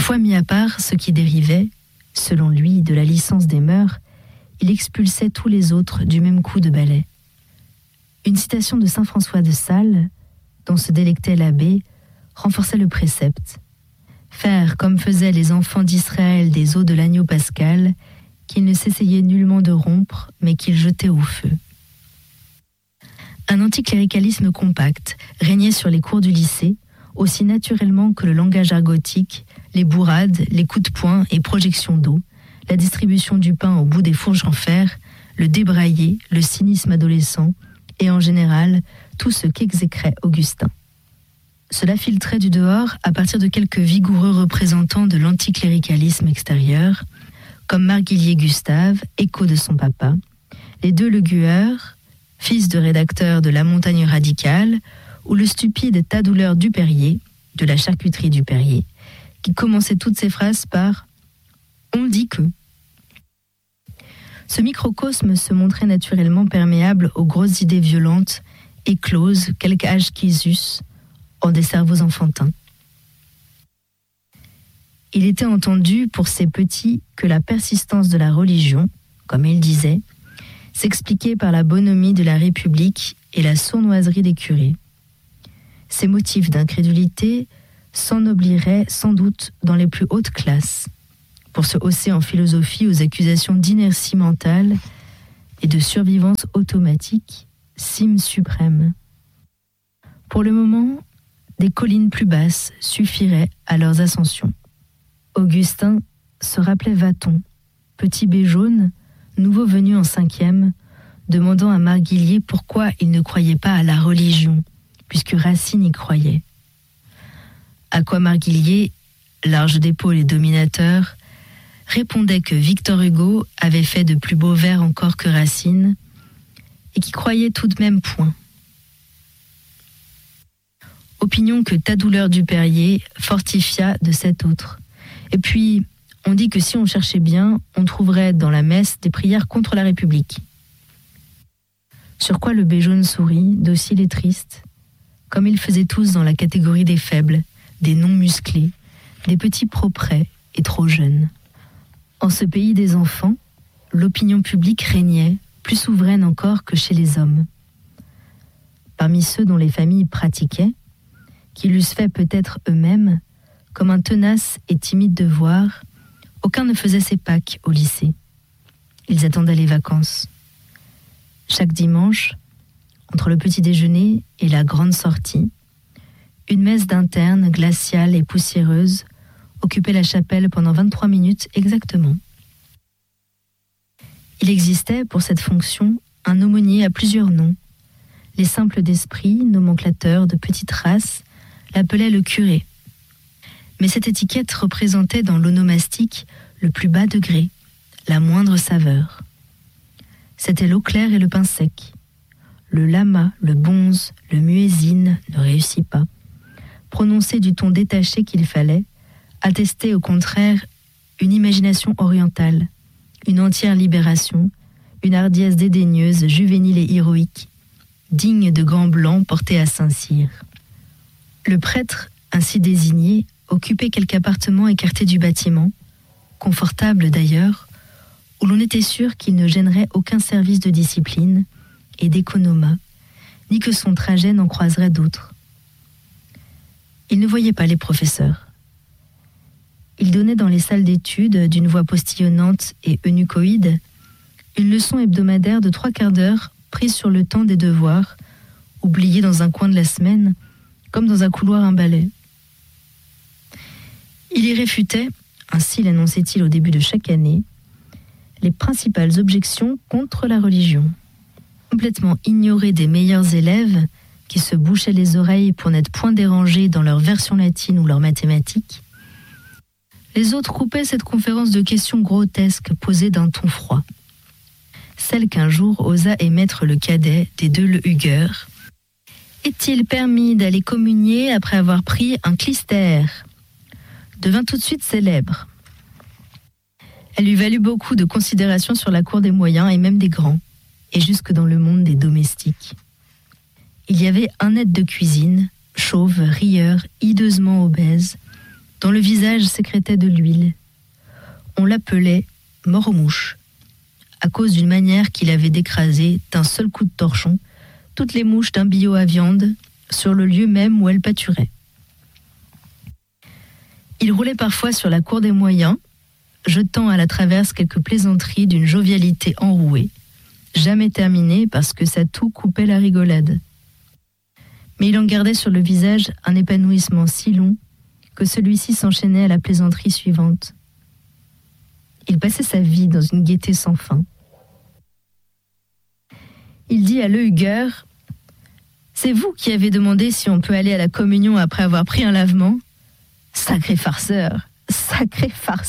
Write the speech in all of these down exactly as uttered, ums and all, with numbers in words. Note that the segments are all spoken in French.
Une fois mis à part ce qui dérivait, selon lui, de la licence des mœurs, il expulsait tous les autres du même coup de balai. Une citation de saint François de Sales, dont se délectait l'abbé, renforçait le précepte. Faire comme faisaient les enfants d'Israël des os de l'agneau pascal, qu'ils ne s'essayaient nullement de rompre, mais qu'ils jetaient au feu. Un anticléricalisme compact régnait sur les cours du lycée, aussi naturellement que le langage argotique, les bourrades, les coups de poing et projections d'eau, la distribution du pain au bout des fourches en fer, le débraillé, le cynisme adolescent, et en général, tout ce qu'exécrait Augustin. Cela filtrait du dehors à partir de quelques vigoureux représentants de l'anticléricalisme extérieur, comme Marguillier Gustave, écho de son papa, les deux Le Gueur, fils de rédacteur de La Montagne radicale, ou le stupide Tadouleur Dupérier, de la charcuterie Dupérier, qui commençait toutes ses phrases par « on dit que ». Ce microcosme se montrait naturellement perméable aux grosses idées violentes, écloses, quelque âge qu'ils eussent, en des cerveaux enfantins. Il était entendu pour ces petits que la persistance de la religion, comme il disait, s'expliquait par la bonhomie de la République et la sournoiserie des curés. Ces motifs d'incrédulité s'ennobliraient sans doute dans les plus hautes classes, pour se hausser en philosophie aux accusations d'inertie mentale et de survivance automatique, cime suprême. Pour le moment, des collines plus basses suffiraient à leurs ascensions. Augustin se rappelait Vaton, petit bé jaune, nouveau venu en cinquième, demandant à Marguillier pourquoi il ne croyait pas à la religion, puisque Racine y croyait. À quoi Marguillier, large d'épaule et dominateur, répondait que Victor Hugo avait fait de plus beaux vers encore que Racine, et qui croyait tout de même point. Opinion que Tadouleur Dupérier fortifia de cet autre. Et puis, on dit que si on cherchait bien, on trouverait dans la messe des prières contre la République. Sur quoi le bé jaune sourit, docile et triste, comme ils faisaient tous dans la catégorie des faibles, des non-musclés, des petits proprets et trop jeunes. En ce pays des enfants, l'opinion publique régnait, plus souveraine encore que chez les hommes. Parmi ceux dont les familles pratiquaient, qui l'eussent fait peut-être eux-mêmes, comme un tenace et timide devoir, aucun ne faisait ses Pâques au lycée. Ils attendaient les vacances. Chaque dimanche, entre le petit déjeuner et la grande sortie, une messe d'interne glaciale et poussiéreuse occupait la chapelle pendant vingt-trois minutes exactement. Il existait, pour cette fonction, un aumônier à plusieurs noms. Les simples d'esprit, nomenclateurs de petite race, l'appelaient le curé. Mais cette étiquette représentait dans l'onomastique le plus bas degré, la moindre saveur. C'était l'eau claire et le pain sec. Le lama, le bonze, le muezzin ne réussit pas. Prononcer du ton détaché qu'il fallait, attestait au contraire une imagination orientale, une entière libération, une hardiesse dédaigneuse, juvénile et héroïque, digne de gants blancs portés à Saint-Cyr. Le prêtre, ainsi désigné, occupait quelque appartement écarté du bâtiment, confortable d'ailleurs, où l'on était sûr qu'il ne gênerait aucun service de discipline et d'économat, ni que son trajet n'en croiserait d'autres. Il ne voyait pas les professeurs. Il donnait dans les salles d'études, d'une voix postillonnante et eunuchoïde, une leçon hebdomadaire de trois quarts d'heure prise sur le temps des devoirs, oubliée dans un coin de la semaine, comme dans un couloir un balai. Il y réfutait, ainsi l'annonçait-il au début de chaque année, les principales objections contre la religion. Complètement ignoré des meilleurs élèves, qui se bouchaient les oreilles pour n'être point dérangés dans leur version latine ou leur mathématiques, les autres coupaient cette conférence de questions grotesques posées d'un ton froid. Celle qu'un jour osa émettre le cadet des deux Le Hugueur. Est-il permis d'aller communier après avoir pris un clister ? Devint tout de suite célèbre. Elle lui valut beaucoup de considération sur la cour des moyens et même des grands, et jusque dans le monde des domestiques. Il y avait un aide de cuisine, chauve, rieur, hideusement obèse, dont le visage sécrétait de l'huile. On l'appelait mort aux mouches, à cause d'une manière qu'il avait d'écraser d'un seul coup de torchon toutes les mouches d'un billot à viande sur le lieu même où elles pâturaient. Il roulait parfois sur la cour des moyens, jetant à la traverse quelques plaisanteries d'une jovialité enrouée, jamais terminée parce que sa toux coupait la rigolade. Mais il en gardait sur le visage un épanouissement si long que celui-ci s'enchaînait à la plaisanterie suivante. Il passait sa vie dans une gaieté sans fin. Il dit à Lehuger : « C'est vous qui avez demandé si on peut aller à la communion après avoir pris un lavement ? Sacré farceur, sacré farceur !»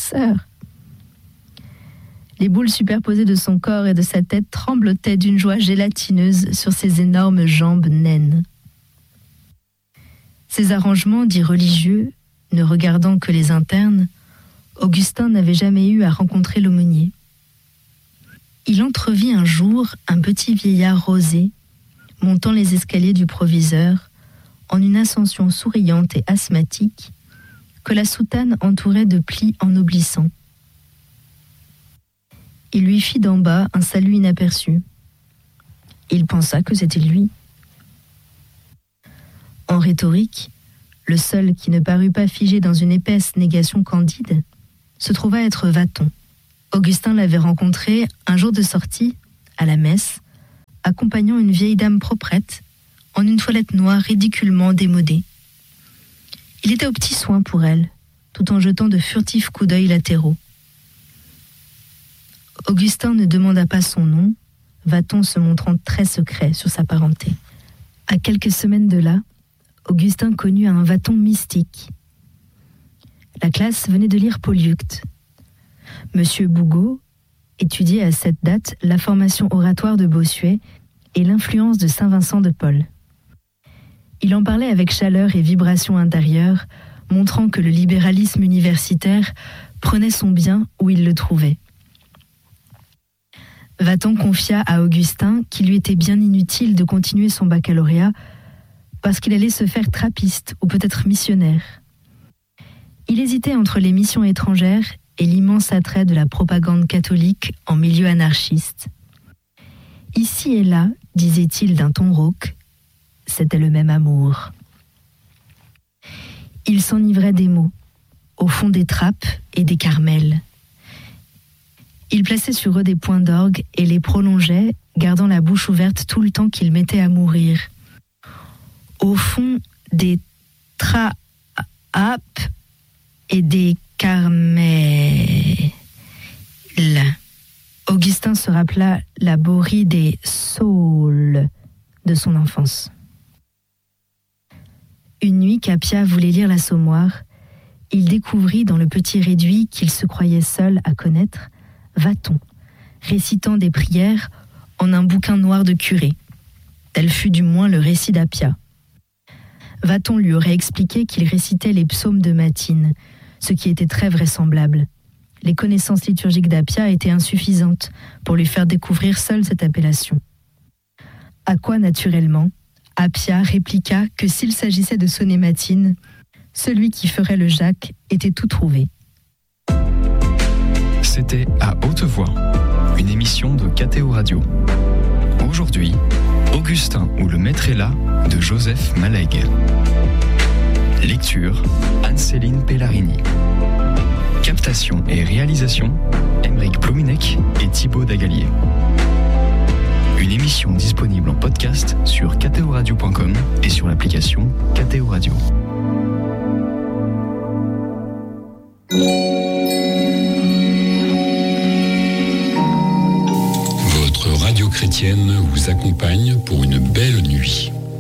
Les boules superposées de son corps et de sa tête tremblotaient d'une joie gélatineuse sur ses énormes jambes naines. Ces arrangements dits religieux, ne regardant que les internes, Augustin n'avait jamais eu à rencontrer l'aumônier. Il entrevit un jour un petit vieillard rosé, montant les escaliers du proviseur, en une ascension souriante et asthmatique, que la soutane entourait de plis ennoblissants. Il lui fit d'en bas un salut inaperçu. Il pensa que c'était lui. En rhétorique, le seul qui ne parut pas figé dans une épaisse négation candide se trouva être Vathon. Augustin l'avait rencontré un jour de sortie, à la messe, accompagnant une vieille dame proprette, en une toilette noire ridiculement démodée. Il était aux petits soins pour elle, tout en jetant de furtifs coups d'œil latéraux. Augustin ne demanda pas son nom, Vathon se montrant très secret sur sa parenté. À quelques semaines de là, Augustin connut un Vathon mystique. La classe venait de lire Polyeucte. Monsieur Bougot étudiait à cette date la formation oratoire de Bossuet et l'influence de saint Vincent de Paul. Il en parlait avec chaleur et vibration intérieure, montrant que le libéralisme universitaire prenait son bien où il le trouvait. Vathon confia à Augustin qu'il lui était bien inutile de continuer son baccalauréat parce qu'il allait se faire trappiste ou peut-être missionnaire. Il hésitait entre les missions étrangères et l'immense attrait de la propagande catholique en milieu anarchiste. Ici et là, disait-il d'un ton rauque, c'était le même amour. Il s'enivrait des mots, au fond des trappes et des carmels. Il plaçait sur eux des points d'orgue et les prolongeait, gardant la bouche ouverte tout le temps qu'il mettait à mourir. Au fond des trappes et des carmels. Augustin se rappela la borie des saules de son enfance. Une nuit qu'Appia voulait lire l'Assommoir, il découvrit dans le petit réduit qu'il se croyait seul à connaître, Vathon, récitant des prières en un bouquin noir de curé. Tel fut du moins le récit d'Appia. Vathon lui aurait expliqué qu'il récitait les psaumes de Matine, ce qui était très vraisemblable. Les connaissances liturgiques d'Appia étaient insuffisantes pour lui faire découvrir seule cette appellation. À quoi, naturellement, Appia répliqua que s'il s'agissait de sonner Matine, celui qui ferait le Jacques était tout trouvé. C'était À Haute Voix, une émission de K T O Radio. Aujourd'hui, Augustin ou le maître est là de Joseph Malègue. Lecture, Anne-Céline Pellarini. Captation et réalisation, Aymeric Plominec et Thibaut Dagalier. Une émission disponible en podcast sur k t o radio point com et sur l'application K T O Radio. Votre radio chrétienne vous accompagne pour une belle nuit.